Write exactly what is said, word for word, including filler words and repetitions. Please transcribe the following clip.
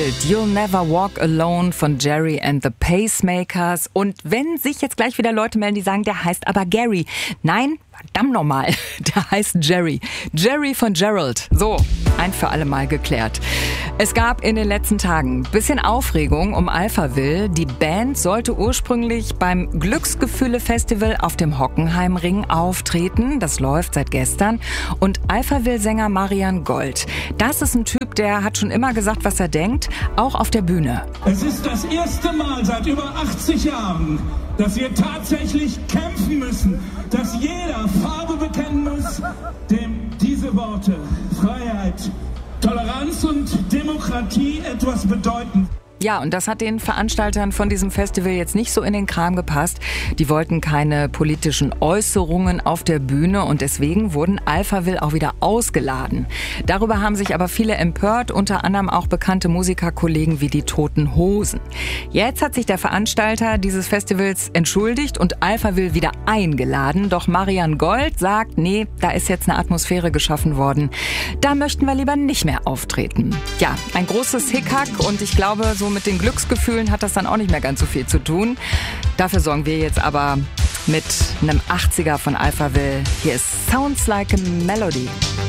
Bild, You'll Never Walk Alone von Jerry and the Pacemakers. Und wenn sich jetzt gleich wieder Leute melden, die sagen, der heißt aber Gary. Nein, verdammt nochmal, der heißt Jerry. Jerry von Gerald. So, ein für alle Mal geklärt. Es gab in den letzten Tagen ein bisschen Aufregung um Alphaville. Die Band sollte ursprünglich beim Glücksgefühle-Festival auf dem Hockenheimring auftreten. Das läuft seit gestern. Und Alphaville-Sänger Marian Gold, das ist ein Typ, der hat schon immer gesagt, was er denkt, auch auf der Bühne. Es ist das erste Mal seit über achtzig Jahren, dass wir tatsächlich kämpfen müssen, dass jeder Farbe bekennen muss, dem diese Worte Freiheit, Toleranz und Demokratie etwas bedeuten. Ja, und das hat den Veranstaltern von diesem Festival jetzt nicht so in den Kram gepasst. Die wollten keine politischen Äußerungen auf der Bühne und deswegen wurden Alphaville auch wieder ausgeladen. Darüber haben sich aber viele empört, unter anderem auch bekannte Musikerkollegen wie die Toten Hosen. Jetzt hat sich der Veranstalter dieses Festivals entschuldigt und Alphaville wieder eingeladen. Doch Marian Gold sagt, nee, da ist jetzt eine Atmosphäre geschaffen worden. Da möchten wir lieber nicht mehr auftreten. Ja, ein großes Hickhack und ich glaube, so mit den Glücksgefühlen hat das dann auch nicht mehr ganz so viel zu tun. Dafür sorgen wir jetzt aber mit einem achtziger von Alphaville. Hier ist Sounds Like a Melody.